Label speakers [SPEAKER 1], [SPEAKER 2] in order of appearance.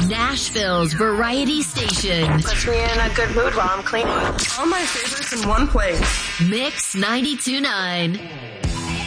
[SPEAKER 1] Nashville's variety station.
[SPEAKER 2] Puts me in a good mood while I'm cleaning.
[SPEAKER 3] All my favorites in one place.
[SPEAKER 1] Mix 92.9.